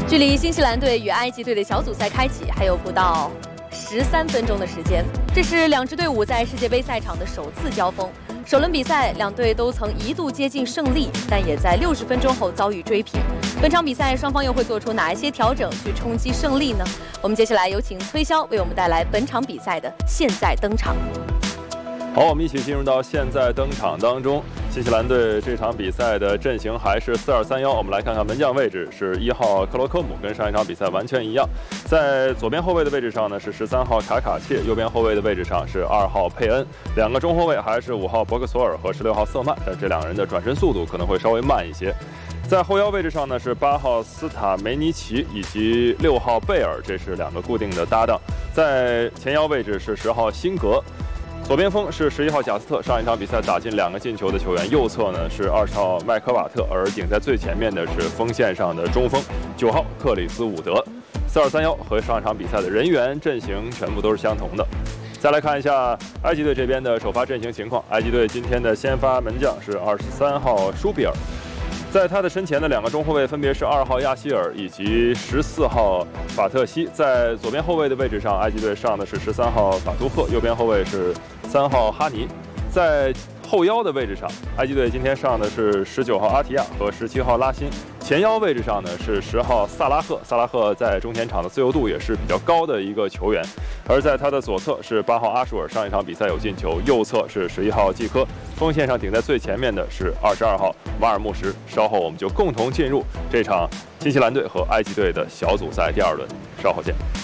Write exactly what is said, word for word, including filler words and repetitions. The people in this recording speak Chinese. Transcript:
距离新西兰队与埃及队的小组赛开启还有不到十三分钟的时间，这是两支队伍在世界杯赛场的首次交锋。首轮比赛，两队都曾一度接近胜利，但也在六十分钟后遭遇追平。本场比赛，双方又会做出哪一些调整去冲击胜利呢？我们接下来有请崔潇为我们带来本场比赛的现在登场。 好，我们一起进入到现在登场当中。新西兰队这场比赛的阵型还是四二三一，我们来看看门将位置是一号克罗科姆，跟上一场比赛完全一样。在左边后卫的位置上呢是十三号卡卡切，右边后卫的位置上是二号佩恩，两个中后卫还是五号博格索尔和十六号瑟曼，但这两个人的转身速度可能会稍微慢一些。在后腰位置上呢是八号斯塔梅尼奇以及六号贝尔，这是两个固定的搭档。在前腰位置是十号辛格。左边锋是十一号贾斯特，上一场比赛打进两个进球的球员。右侧呢是二十号麦克瓦特，而顶在最前面的是锋线上的中锋九号克里斯伍德。四二三一和上一场比赛的人员阵型全部都是相同的。再来看一下埃及队这边的首发阵型情况。埃及队今天的先发门将是二十三号舒比尔，在他的身前的两个中后卫分别是二号亚希尔以及十四号法特西。在左边后卫的位置上，埃及队上的是十三号法图赫，右边后卫是三号哈尼。在后腰的位置上，埃及队今天上的是十九号阿提亚和十七号拉辛。前腰位置上呢是十号萨拉赫，萨拉赫在中前场的自由度也是比较高的一个球员。而在他的左侧是八号阿舒尔，上一场比赛有进球；右侧是十一号季科，锋线上顶在最前面的是二十二号瓦尔穆什。稍后我们就共同进入这场新西兰队和埃及队的小组赛第二轮，稍后见。